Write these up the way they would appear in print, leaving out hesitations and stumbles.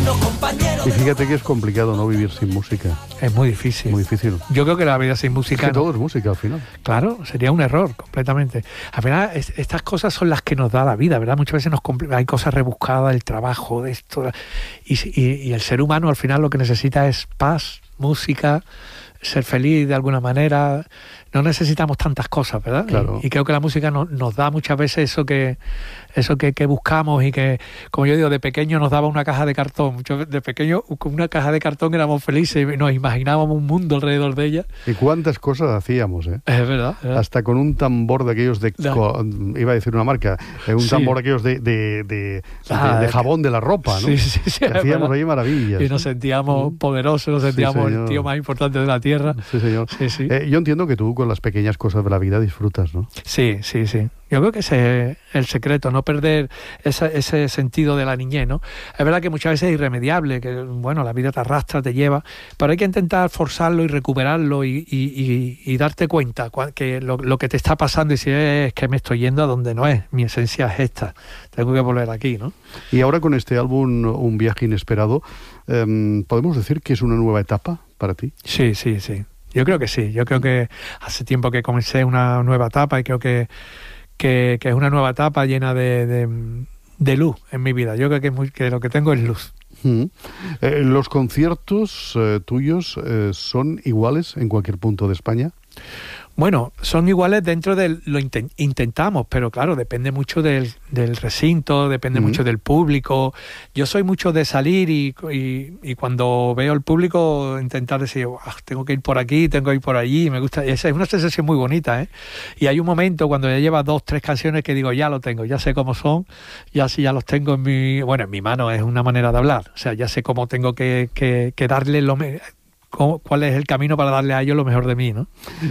Y fíjate que es complicado no vivir sin música. Es muy difícil. Muy difícil. Yo creo que la vida sin música... Es que todo es música al final. Claro, sería un error completamente. Al final, estas cosas son las que nos da la vida, ¿verdad? Muchas veces hay cosas rebuscadas, el trabajo, de esto... Y el ser humano al final lo que necesita es paz, música, ser feliz de alguna manera. No necesitamos tantas cosas, ¿verdad? Claro. Y creo que la música nos da muchas veces eso que buscamos y que, como yo digo, de pequeño nos daba una caja de cartón. De pequeño, con una caja de cartón éramos felices y nos imaginábamos un mundo alrededor de ella. Y cuántas cosas hacíamos, ¿eh? Es verdad. Hasta con un tambor de aquellos iba a decir una marca, un tambor de aquellos de jabón de la ropa, ¿no? Sí, hacíamos ahí maravillas. Y nos sentíamos poderosos, nos sentíamos el tío más importante de la tierra. Sí, señor. Sí. Yo entiendo que tú con las pequeñas cosas de la vida disfrutas, ¿no? Sí. Yo creo que ese es el secreto, no perder ese sentido de la niñez, ¿no? Es verdad que muchas veces es irremediable, que bueno, la vida te arrastra, te lleva, pero hay que intentar forzarlo y recuperarlo y darte cuenta que lo que te está pasando y si es que me estoy yendo a donde no es, mi esencia es esta, tengo que volver aquí, ¿no? Y ahora con este álbum, Un viaje inesperado, ¿podemos decir que es una nueva etapa para ti? Sí. Yo creo que sí. Yo creo que hace tiempo que comencé una nueva etapa y creo que es una nueva etapa llena de luz en mi vida. Yo creo que lo que tengo es luz. ¿Los conciertos tuyos son iguales en cualquier punto de España? Bueno, son iguales dentro de lo intentamos, pero claro, depende mucho del recinto, depende mucho del público. Yo soy mucho de salir y cuando veo el público intentar decir, tengo que ir por aquí, tengo que ir por allí, me gusta. Esa es una sensación muy bonita, ¿eh? Y hay un momento cuando ya llevas 2, 3 canciones que digo, ya lo tengo, ya sé cómo son, ya los tengo en mi mano, es una manera de hablar. O sea, ya sé cómo tengo que darle cuál es el camino para darle a ellos lo mejor de mí, ¿no?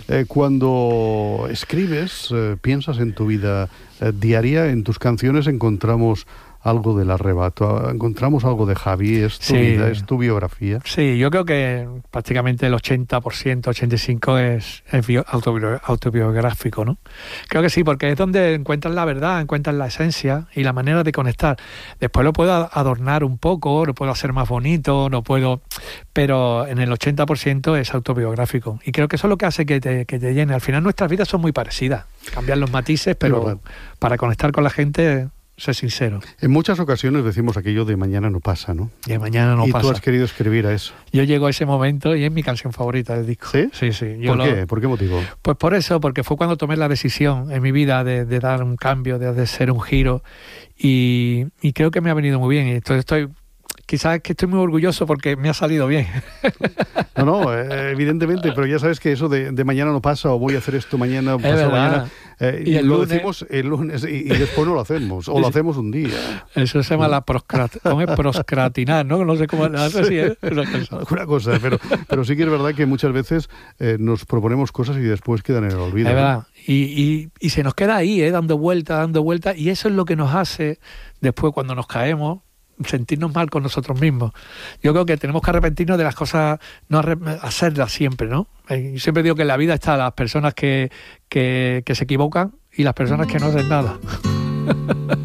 Cuando escribes, piensas en tu vida diaria, en tus canciones encontramos algo del arrebato, encontramos algo de Javi, es tu vida, es tu biografía. Sí, yo creo que prácticamente el 80%, 85% es autobiográfico, ¿no? Creo que sí, porque es donde encuentras la verdad, encuentras la esencia y la manera de conectar. Después lo puedo adornar un poco, lo puedo hacer más bonito, pero en el 80% es autobiográfico. Y creo que eso es lo que hace que te llene. Al final nuestras vidas son muy parecidas, cambian los matices, pero para conectar con la gente... Ser sincero. En muchas ocasiones decimos aquello de mañana no pasa, ¿no? De mañana no pasa. Y tú has querido escribir a eso. Yo llego a ese momento y es mi canción favorita del disco. ¿Sí? Sí. ¿Por qué? ¿Por qué motivo? Pues por eso, porque fue cuando tomé la decisión en mi vida de dar un cambio, de ser un giro y creo que me ha venido muy bien. Entonces quizás que estoy muy orgulloso porque me ha salido bien. No, evidentemente, pero ya sabes que eso de mañana no pasa o voy a hacer esto mañana, pasado mañana, y lo decimos el lunes y después no lo hacemos, o lo hacemos un día. Eso se llama proscratinar, ¿no? No sé cómo así, ¿eh? Alguna cosa, pero sí que es verdad que muchas veces nos proponemos cosas y después quedan en el olvido. Es verdad, y se nos queda ahí, dando vueltas, y eso es lo que nos hace después cuando nos caemos, sentirnos mal con nosotros mismos. Yo creo que tenemos que arrepentirnos de las cosas, no hacerlas siempre, ¿no? Yo siempre digo que en la vida están las personas que se equivocan y las personas que no hacen nada.